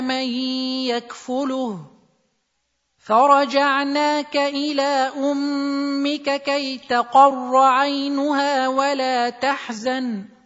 من يكفله فرجعناك إلى أمك كي تقر عينها ولا تحزن